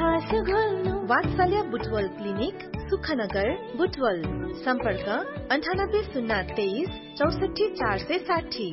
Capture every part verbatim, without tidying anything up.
सास घोल्नु। वात्सल्य बुटवल क्लिनिक, सुखनगर, बुटवल। सम्पर्क अन्ठानब्बे शून्य तेइस चौसठी चार सय साठी।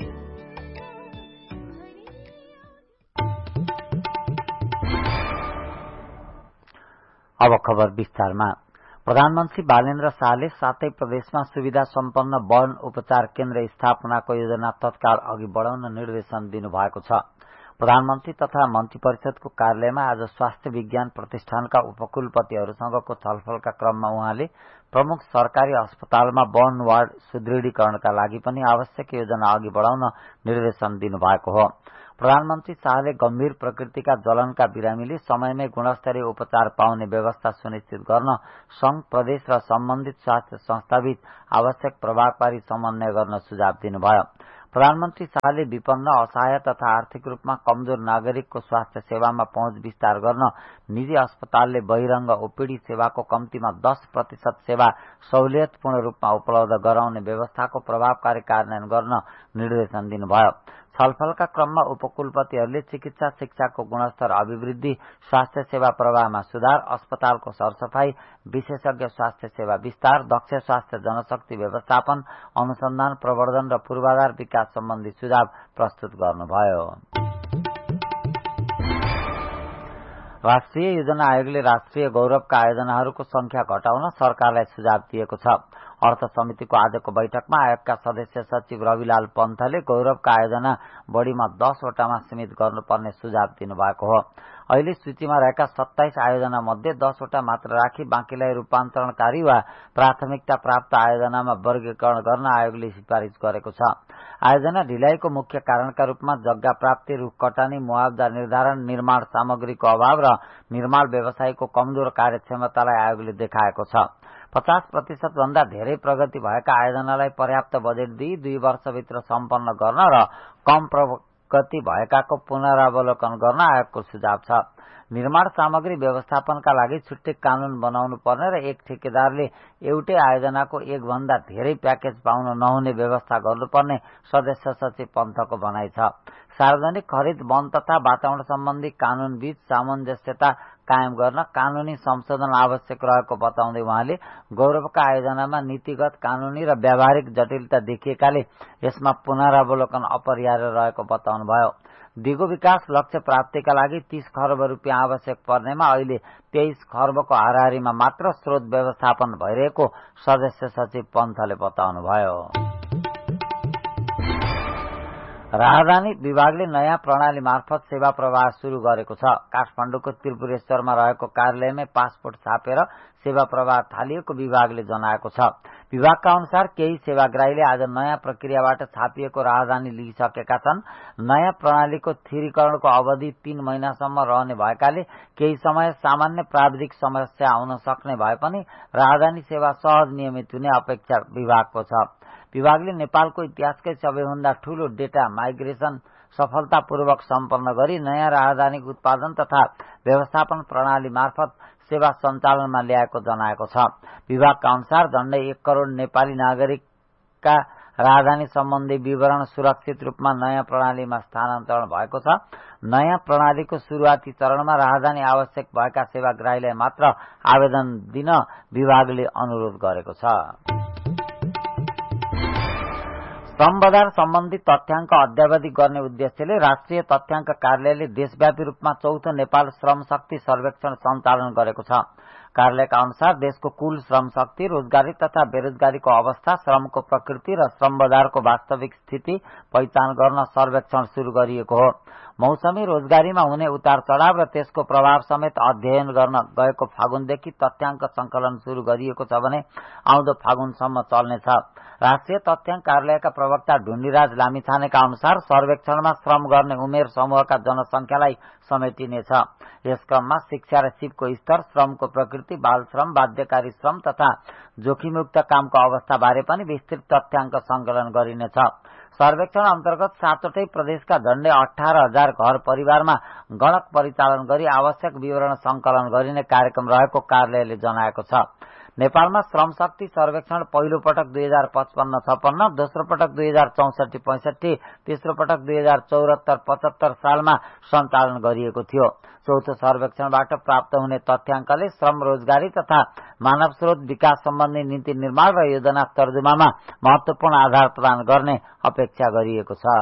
अब खबर विस्तारमा। प्रधानमन्त्री बालेन्द्र शाहले सातै प्रदेशमा सुविधा सम्पन्न वर्ण उपचार केन्द्र स्थापनाको योजना तत्काल अघि बढ़ाउन निर्देशन दिनुभएको छ। प्रधानमन्त्री तथा मन्त्री परिषदको कार्यालयमा आज स्वास्थ्य विज्ञान प्रतिष्ठानका उपकुलपतिहरूसँगको छलफलका क्रममा उहाँले प्रमुख सरकारी अस्पतालमा वर्ण वार्ड सुदृढीकरणका लागि पनि आवश्यक योजना अघि बढ़ाउन निर्देशन दिनुभएको हो। प्रधानमन्त्री शाहले गम्भीर प्रकृतिका जलनका बिरामीले समयमै गुणस्तरीय उपचार पाउने व्यवस्था सुनिश्चित गर्न संघ, प्रदेश र सम्बन्धित स्वास्थ्य संस्थाबीच आवश्यक प्रभावकारी समन्वय गर्न सुझाव दिनुभयो। प्रधानमन्त्री शाहले विपन्न, असहाय तथा आर्थिक रूपमा कमजोर नागरिकको स्वास्थ्य सेवामा पहुँच विस्तार गर्न निजी अस्पतालले बहिरंग ओपीडी सेवाको कम्तीमा दस प्रतिशत सेवा सहुलियतपूर्ण रूपमा उपलब्ध गराउने व्यवस्थाको प्रभावकारी कार्यान्वयन गर्न निर्देशन दिनुभयो। छलफलका क्रममा उपकुलपतिहरूले चिकित्सा शिक्षाको गुणस्तर अभिवृद्धि, स्वास्थ्य सेवा प्रवाहमा सुधार, अस्पतालको सरसफाई, विशेषज्ञ स्वास्थ्य सेवा विस्तार, दक्ष स्वास्थ्य जनशक्ति व्यवस्थापन, अनुसन्धान, प्रवर्धन र पूर्वाधार विकास सम्बन्धी सुझाव प्रस्तुत गर्नुभयो। राष्ट्रिय योजना आयोगले राष्ट्रिय गौरवका आयोजनाहरूको संख्या घटाउन सरकारलाई सुझाव दिएको छ। अर्थ समितिको आजको बैठकमा आयोगका सदस्य सचिव रविलाल पन्थले गौरवका आयोजना बढ़ीमा दसवटामा सीमित गर्नुपर्ने सुझाव दिनुभएको हो। अहिले सूचीमा रहेका सत्ताइस आयोजना मध्ये दसवटा मात्र राखी बाँकीलाई रूपान्तरणकारी वा प्राथमिकता प्राप्त आयोजनामा वर्गीकरण गर्न आयोगले सिफारिश गरेको छ। आयोजना ढिलाइको मुख्य कारणका रूपमा जग्गा प्राप्ति, रूख कटानी, मुआवजा निर्धारण, निर्माण सामग्रीको अभाव र निर्माण व्यवसायको कमजोर कार्यक्षमतालाई आयोगले देखाएको छ। पचास प्रतिशत भन्दा धेरै प्रगति भएका आयोजनालाई पर्याप्त बजेट दिई दुई वर्षभित्र सम्पन्न गर्न र कम प्रगति भएकाको पुनरावलोकन गर्न आयोगको सुझाव छ। निर्माण सामग्री व्यवस्थापनका लागि छुट्टै कानून बनाउनु पर्ने र एक ठेकेदारले एउटै आयोजनाको एक भन्दा धेरै प्याकेज पाउन नहुने व्यवस्था गर्नुपर्ने सदस्य सचिव पन्थको भनाइ छ। सार्वजनिक खरिद, वन तथा वातावरण सम्बन्धी कानून बीच सामञ्जस्यता कायम गर्न कानूनी संशोधन आवश्यक रहेको बताउँदै उहाँले गौरवका आयोजनामा नीतिगत, कानूनी र व्यावहारिक जटिलता देखिएकाले यसमा पुनरावलोकन अपरिहार्य रहेको बताउनुभयो। दिगो विकास लक्ष्य प्राप्तिका लागि तीस खर्ब रुपियाँ आवश्यक पर्नेमा अहिले तेइस खर्बको हाराहारीमा मात्र स्रोत व्यवस्थापन भइरहेको सदस्य सचिव पन्थले बताउनुभयो। राजधानी विभागले नयाँ प्रणाली मार्फत सेवा प्रवाह शुरू गरेको छ। काठमाडौँको त्रिपुरेश्वरमा रहेको कार्यालयमै पासपोर्ट छापेर सेवा प्रवाह थालिएको विभागले जनाएको छ। विभागका अनुसार केही सेवाग्राहीले आज नयाँ प्रक्रियाबाट छापिएको राजधानी लिइसकेका छन्। नयाँ प्रणालीको स्थिरीकरणको अवधि तीन महिनासम्म रहने भएकाले केही समय सामान्य प्राविधिक समस्या आउन सक्ने भए पनि राजधानी सेवा सहज नियमित हुने अपेक्षा विभागको छ। विभागले नेपालको इतिहासकै सबैभन्दा ठूलो डेटा माइग्रेसन सफलतापूर्वक सम्पन्न गरी नयाँ राजधानी उत्पादन तथा व्यवस्थापन प्रणाली मार्फत सेवा सञ्चालनमा ल्याएको जनाएको छ। विभागका अनुसार झण्डै एक करोड़ नेपाली नागरिकका राजधानी सम्बन्धी विवरण सुरक्षित रूपमा नयाँ प्रणालीमा स्थानान्तरण भएको छ। नयाँ प्रणालीको शुरूआती चरणमा राजधानी आवश्यक भएका सेवाग्राहीलाई मात्र आवेदन दिन विभागले अनुरोध गरेको छ। श्रम बजार सम्बन्धी तथ्याङ्क अद्यावधि गर्ने उद्देश्यले राष्ट्रिय तथ्याङ्क कार्यालयले देशव्यापी रूपमा चौथो नेपाल श्रम शक्ति सर्वेक्षण सञ्चालन गरेको छ। कार्यालयका अनुसार देशको कुल श्रम शक्ति, रोजगारी तथा बेरोजगारीको अवस्था, श्रमको प्रकृति र श्रम बजारको वास्तविक स्थिति पहिचान गर्न सर्वेक्षण शुरू गरिएको हो। मौसमी रोजगारीमा हुने उतार चढाव र त्यसको प्रभाव समेत अध्ययन गर्न गएको फागुनदेखि तथ्याङ्क संकलन शुरू गरिएको छ भने आउँदो फागुनसम्म चल्नेछ। राष्ट्रिय तथ्याङ्क कार्यालयका प्रवक्ता ढुण्डीराज लामिछानेका अनुसार सर्वेक्षणमा श्रम गर्ने उमेर समूहका जनसंख्यालाई समेटिनेछ। यस क्रममा शिक्षा र सिपको स्तर, श्रमको प्रकृति, बाल श्रम, बाध्यकारी श्रम तथा जोखिमयुक्त कामको अवस्था बारे पनि विस्तृत तथ्याङ्क संकलन गरिनेछ। सर्वेक्षण अन्तर्गत सातवटै प्रदेशका झण्डै अठार हजार घर परिवारमा गणक परिचालन गरी आवश्यक विवरण संकलन गरिने कार्यक्रम रहेको कार्यालयले जनाएको छ। नेपालमा श्रम शक्ति सर्वेक्षण पहिलो पटक दुई हजार पचपन्न छपन्न, दोस्रो पटक दुई हजार चौसठी पैंसठी, तेस्रो पटक दुई हजार चौहत्तर पचहत्तर सालमा सञ्चालन गरिएको थियो। चौथो सर्वेक्षणबाट प्राप्त हुने तथ्याङ्कले श्रम रोजगारी तथा मानव स्रोत विकास सम्बन्धी नीति निर्माण र योजना तर्जुमामा महत्वपूर्ण आधार प्रदान गर्ने अपेक्षा गरिएको छ।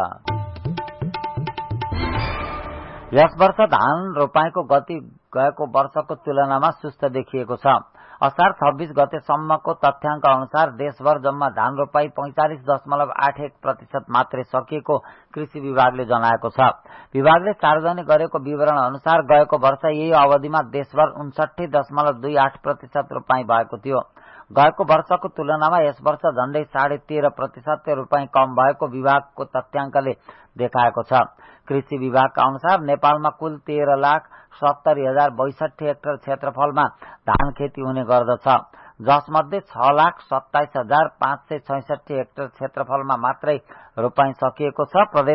यस वर्ष धान रोपाईको गति गएको वर्षको तुलनामा सुस्त देखिएको छ। असार छब्बीस गतेसम्मको तथ्याङ्क अनुसार देशभर जम्मा धान रोपाई पैंतालिस दशमलव आठ एक प्रतिशत मात्रै सकिएको कृषि विभागले जनाएको छ। विभागले सार्वजनिक गरेको विवरण अनुसार गएको वर्ष यही अवधिमा देशभर उन्सठी दशमलव दुई आठ प्रतिशत रोपाई भएको थियो। गएको वर्षको तुलनामा यस वर्ष झण्डै साढे तेह्र प्रतिशत रोपाई कम भएको विभागको तथ्याङ्कले देखाएको छ। कृषि विभागका अनुसार नेपालमा कुल तेह्र लाख सत्तरी हजार बैसठी हेक्टर क्षेत्रफलमा धान खेती हुने गर्दछ, जसमध्ये छ लाख सत्ताइस हजार पाँच सय छैसठी हेक्टर क्षेत्रफलमा मात्रै रोपाई सकिएको छ। प्रदेश